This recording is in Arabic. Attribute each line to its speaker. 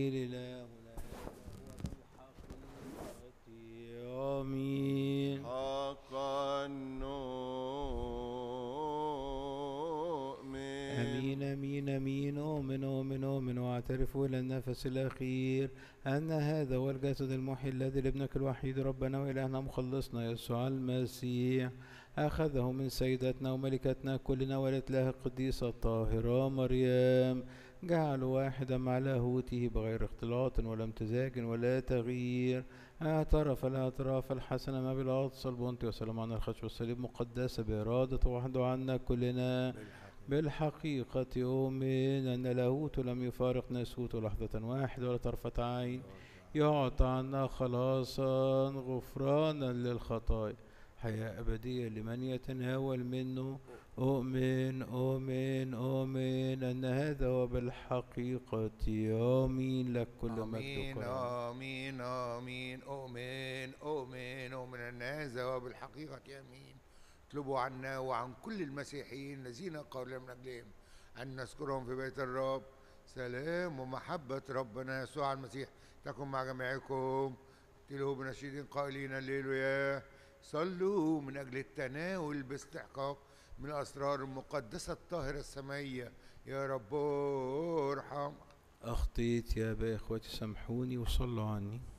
Speaker 1: إلهنا آمين.
Speaker 2: حقا نؤمن.
Speaker 1: أمين أمين أمين. أؤمن أؤمن أؤمن وأعترف إلى النفس الأخير أن هذا هو الجسد المحيي الذي لابنك الوحيد ربنا وإلهنا مخلصنا يسوع المسيح أخذه من سيدتنا وملكتنا كلنا ولد الله القديسة الطاهرة مريم، جعل واحدا مع لاهوته بغير اختلاط ولا امتزاج ولا تغيير، اعترف الاعتراف الحسن ما بالعطس البنطي وسلم عن الخشب والصليب مقدسة بإرادة وحده عنا كلنا. بالحقيقة أؤمن أن لاهوت لم يفارق ناسوت لحظة واحدة ولا طرفة عين، يعطى عنا خلاصا غفرانا للخطايا حياة أبدية لمن يتناول منه. أؤمن أؤمن أؤمن أن هذا هو بالحقيقة. آمين لك كل مجد
Speaker 3: آمين
Speaker 1: وكرامة.
Speaker 3: آمين آمين. أؤمن أؤمن أؤمن أن هذا هو بالحقيقة. آمين. اطلبوا عنا وعن كل المسيحيين الذين قالوا من أجلهم أن نذكرهم في بيت الرب. سلام ومحبة ربنا يسوع المسيح تكن مع جميعكم. تلوا بنشيد قائلين الليلويا. صلوا من أجل التناول باستحقاق من الأسرار المقدسة الطاهرة السمائية. يا رب ارحم.
Speaker 1: أخطيت يا أبا إخوتي سامحوني وصلوا عني.